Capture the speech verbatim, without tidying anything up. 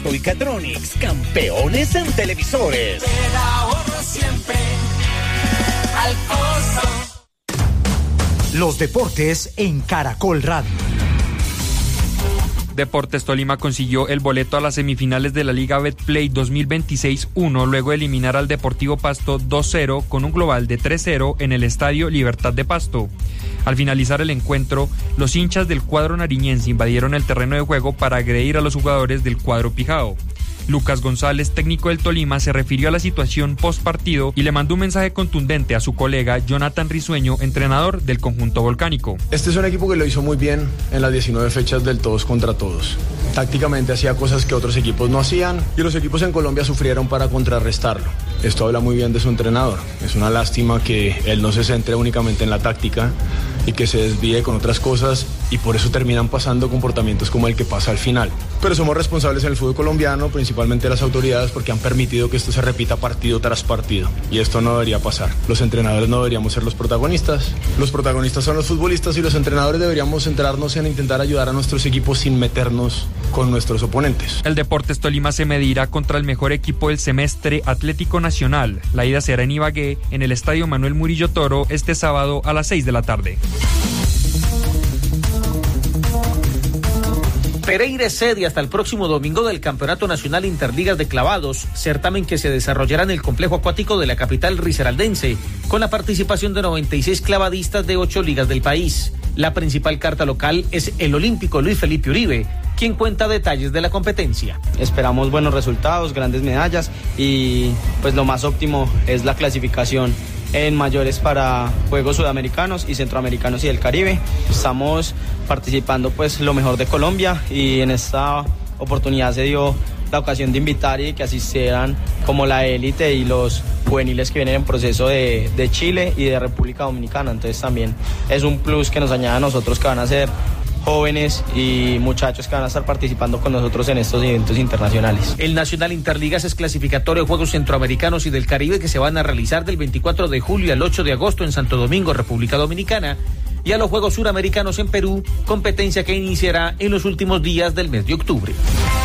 Y Catronics, campeones en televisores. El ahorro siempre al costo. Los deportes en Caracol Radio. Deportes Tolima consiguió el boleto a las semifinales de la Liga Betplay dos mil veintiséis uno luego de eliminar al Deportivo Pasto dos cero con un global de tres cero en el Estadio Libertad de Pasto. Al finalizar el encuentro, los hinchas del cuadro nariñense invadieron el terreno de juego para agredir a los jugadores del cuadro pijao. Lucas González, técnico del Tolima, se refirió a la situación post partido y le mandó un mensaje contundente a su colega Jonathan Risueño, entrenador del conjunto volcánico. Este es un equipo que lo hizo muy bien en las diecinueve fechas del todos contra todos. Tácticamente hacía cosas que otros equipos no hacían y los equipos en Colombia sufrieron para contrarrestarlo. Esto habla muy bien de su entrenador. Es una lástima que él no se centre únicamente en la táctica y que se desvíe con otras cosas y por eso terminan pasando comportamientos como el que pasa al final. Pero somos responsables en el fútbol colombiano, principalmente las autoridades, porque han permitido que esto se repita partido tras partido y esto no debería pasar. Los entrenadores no deberíamos ser los protagonistas, los protagonistas son los futbolistas y los entrenadores deberíamos centrarnos en intentar ayudar a nuestros equipos sin meternos con nuestros oponentes. El Deportes Tolima se medirá contra el mejor equipo del semestre, Atlético Nacional. La ida será en Ibagué, en el Estadio Manuel Murillo Toro, este sábado a las seis de la tarde. Pereira es sede hasta el próximo domingo del Campeonato Nacional Interligas de Clavados, certamen que se desarrollará en el complejo acuático de la capital risaraldense, con la participación de noventa y seis clavadistas de ocho ligas del país. La principal carta local es el olímpico Luis Felipe Uribe, quien cuenta detalles de la competencia. Esperamos buenos resultados, grandes medallas y pues lo más óptimo es la clasificación en mayores para Juegos Sudamericanos y Centroamericanos y del Caribe. Estamos participando pues lo mejor de Colombia y en esta oportunidad se dio la ocasión de invitar y que asistieran como la élite y los juveniles que vienen en proceso de, de Chile y de República Dominicana. Entonces también es un plus que nos añade a nosotros que van a ser jóvenes y muchachos que van a estar participando con nosotros en estos eventos internacionales. El Nacional Interligas es clasificatorio de Juegos Centroamericanos y del Caribe que se van a realizar del veinticuatro de julio al ocho de agosto en Santo Domingo, República Dominicana, y a los Juegos Suramericanos en Perú, competencia que iniciará en los últimos días del mes de octubre.